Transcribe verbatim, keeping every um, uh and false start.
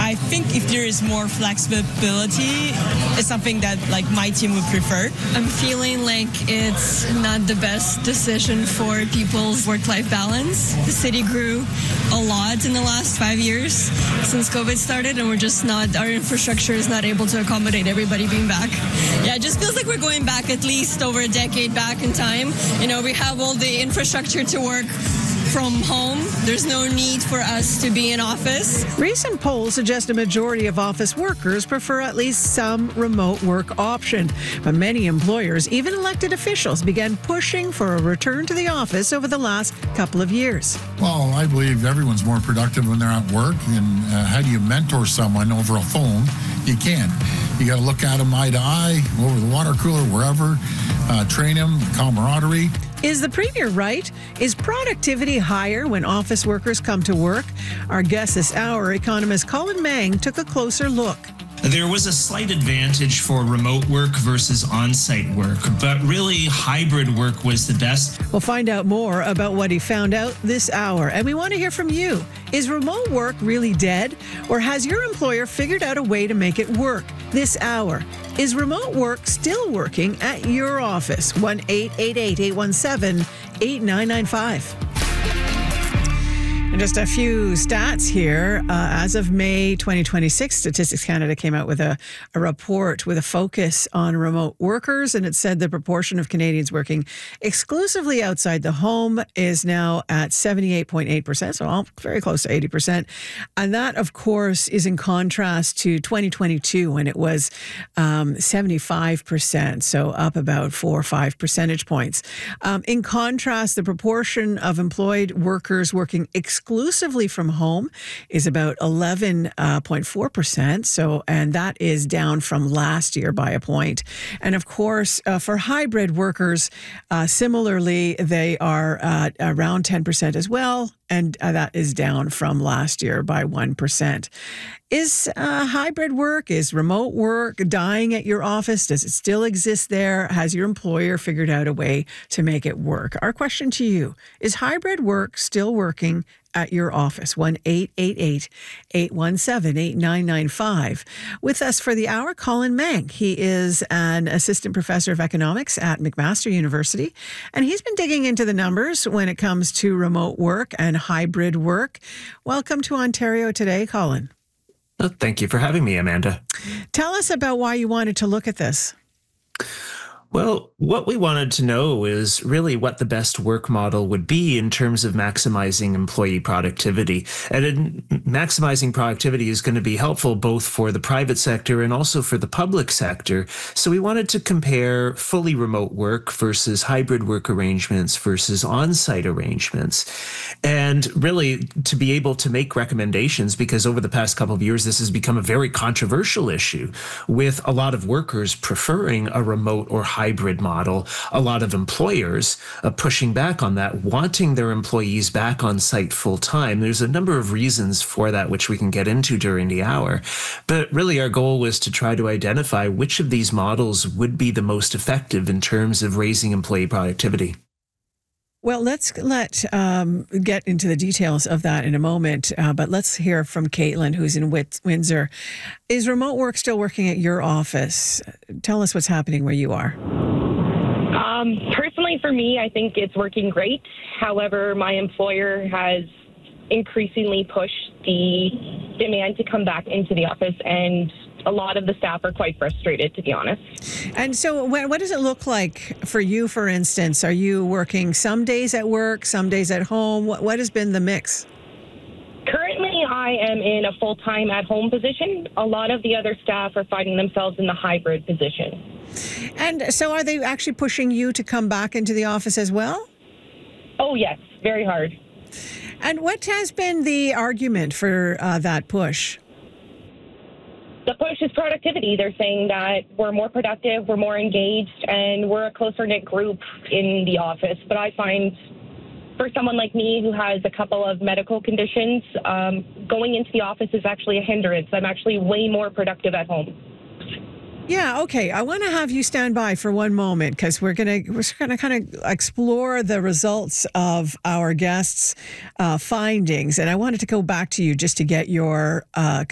I think if there is more flexibility, it's something that like my team would prefer. I'm feeling like it's not the best decision for people's work-life balance. The city grew a lot in the last five years since COVID started, and we're just not, our infrastructure is not able to accommodate everybody being back. Yeah, it just feels like we're going back at least over a decade back in time. You know, we have all the infrastructure to work from home. There's no need for us to be in office. Recent polls suggest a majority of office workers prefer at least some remote work option. But many employers, even elected officials, began pushing for a return to the office over the last couple of years. Well, I believe everyone's more productive when they're at work. And uh, how do you mentor someone over a phone? You can't. You got to look at them eye to eye, over the water cooler, wherever, uh, train them, camaraderie. Is the Premier right? Is productivity higher when office workers come to work? Our guest this hour, economist Colin Mang, took a closer look. There was a slight advantage for remote work versus on-site work, but really hybrid work was the best. We'll find out more about what he found out this hour. And we want to hear from you. Is remote work really dead? Or has your employer figured out a way to make it work this hour? Is remote work still working at your office? one eight eight eight, eight one seven, eight nine nine five. And just a few stats here. Uh, as of May twenty twenty-six, Statistics Canada came out with a, a report with a focus on remote workers, and it said the proportion of Canadians working exclusively outside the home is now at seventy-eight point eight percent, so all, very close to eighty percent. And that, of course, is in contrast to twenty twenty-two when it was um, seventy-five percent, so up about four or five percentage points. Um, in contrast, the proportion of employed workers working exclusively exclusively from home is about eleven point four percent. So, and that is down from last year by a point. And of course, uh, for hybrid workers, uh, similarly, they are uh, around ten percent as well. And uh, that is down from last year by one percent. Is uh, hybrid work, is remote work dying at your office? Does it still exist there? Has your employer figured out a way to make it work? Our question to you, is hybrid work still working at your office? one eight eight eight, eight one seven, eight nine nine five. With us for the hour, Colin Mang. He is an assistant professor of economics at McMaster University, and he's been digging into the numbers when it comes to remote work and hybrid work. Welcome to Ontario Today, Colin. Oh, thank you for having me, Amanda. Tell us about why you wanted to look at this. Well, what we wanted to know is really what the best work model would be in terms of maximizing employee productivity. And in maximizing productivity is going to be helpful both for the private sector and also for the public sector. So we wanted to compare fully remote work versus hybrid work arrangements versus on-site arrangements. And really to be able to make recommendations, because over the past couple of years, this has become a very controversial issue with a lot of workers preferring a remote or hybrid hybrid model, a lot of employers uh, pushing back on that, wanting their employees back on site full time. There's a number of reasons for that, which we can get into during the hour. But really, our goal was to try to identify which of these models would be the most effective in terms of raising employee productivity. Well, let's let um, get into the details of that in a moment, uh, but let's hear from Caitlin, who's in Wit- Windsor. Is remote work still working at your office? Tell us what's happening where you are. Um, personally, for me, I think it's working great. However, my employer has increasingly pushed the demand to come back into the office, and a lot of the staff are quite frustrated, to be honest. And so what, what does it look like for you, for instance? Are you working some days at work, some days at home? What, what has been the mix? Currently, I am in a full-time at-home position. A lot of the other staff are finding themselves in the hybrid position. And so are they actually pushing you to come back into the office as well? Oh, yes, very hard. And what has been the argument for uh, that push? The push is productivity. They're saying that we're more productive, we're more engaged, and we're a closer-knit group in the office. But I find for someone like me who has a couple of medical conditions, um, going into the office is actually a hindrance. I'm actually way more productive at home. Yeah, okay. I want to have you stand by for one moment because we're going to we're going to kind of explore the results of our guests' uh, findings. And I wanted to go back to you just to get your uh,